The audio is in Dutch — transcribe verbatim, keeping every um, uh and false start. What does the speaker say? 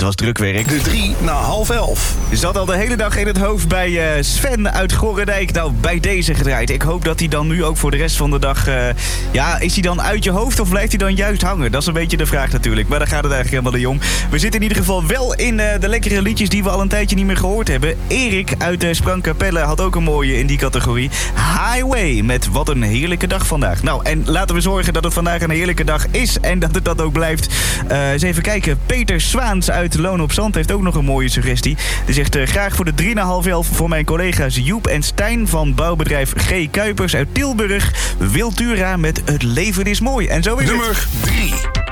was drukwerk. De drie na half elf. Zat al de hele dag in het hoofd bij uh, Sven uit Gorredijk. Nou, bij deze gedraaid. Ik hoop dat hij dan nu ook voor de rest van de dag... Uh, ja, is hij dan uit je hoofd of blijft hij dan juist hangen? Dat is een beetje de vraag natuurlijk. Maar daar gaat het eigenlijk helemaal niet om. We zitten in ieder geval wel in uh, de lekkere liedjes die we al een tijdje niet meer gehoord hebben. Erik uit uh, Sprangkapelle had ook een mooie in die categorie. Highway met Wat een heerlijke dag vandaag. Nou, en laten we zorgen dat het vandaag een heerlijke dag is en dat het dat ook blijft. Uh, eens even kijken. Peter Zwaans uit Loon op Zand heeft ook nog een mooie suggestie. Die zegt uh, graag voor de drie na half elf voor mijn collega's Joep en Stijn van bouwbedrijf G. Kuipers uit Tilburg. Wiltura met Het leven is mooi. En zo is Nummer het. drie.